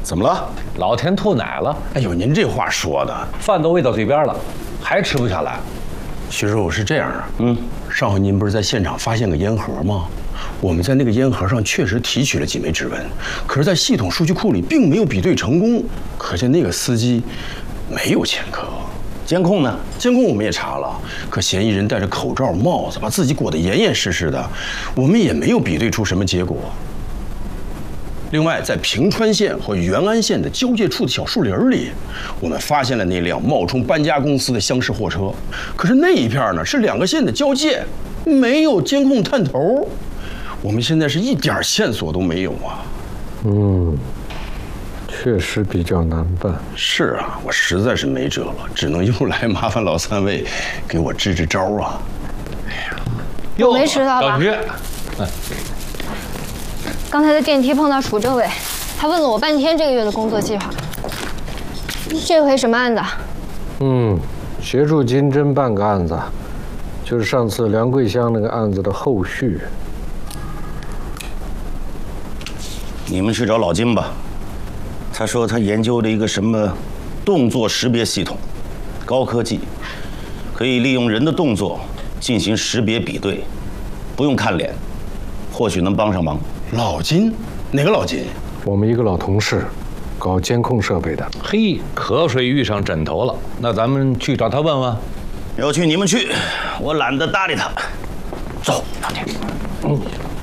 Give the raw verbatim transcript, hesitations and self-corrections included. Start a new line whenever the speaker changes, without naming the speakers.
怎么了？
老田吐奶了。
哎呦，您这话说的，
饭都喂到嘴边了，还吃不下来。
徐师傅是这样啊，嗯，上回您不是在现场发现个烟盒吗？我们在那个烟盒上确实提取了几枚指纹，可是，在系统数据库里并没有比对成功，可见那个司机没有前科。监控呢？监控我们也查了，可嫌疑人戴着口罩、帽子，把自己裹得严严实实的，我们也没有比对出什么结果。另外，在平川县和元安县的交界处的小树林里，我们发现了那辆冒充搬家公司的厢式货车。可是那一片呢是两个县的交界，没有监控探头，我们现在是一点线索都没有啊。
嗯，确实比较难办。
是啊，我实在是没辙了，只能又来麻烦老三位给我支支招啊。哎呀，
我没迟到吧？
老徐，
嗯。刚才在电梯碰到楚政委，他问了我半天这个月的工作计划。这回什么案子？
嗯，协助金针办个案子，就是上次梁桂香那个案子的后续。
你们去找老金吧，他说他研究了一个什么动作识别系统，高科技，可以利用人的动作进行识别比对，不用看脸，或许能帮上忙。
老金？哪个老金？
我们一个老同事，搞监控设备的。
嘿，瞌睡遇上枕头了，那咱们去找他问问。
要去你们去，我懒得搭理他。走，老铁。嗯。